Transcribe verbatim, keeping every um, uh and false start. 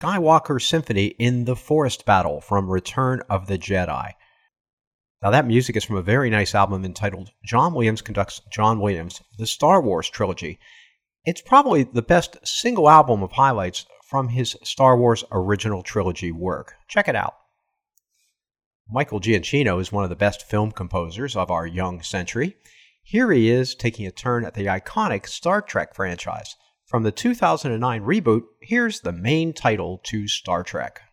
Skywalker Symphony in the Forest Battle from Return of the Jedi. Now that music is from a very nice album entitled John Williams Conducts John Williams, The Star Wars Trilogy. It's probably the best single album of highlights from his Star Wars original trilogy work. Check it out. Michael Giacchino is one of the best film composers of our young century. Here he is taking a turn at the iconic Star Trek franchise. From the two thousand nine reboot, here's the main title to Star Trek.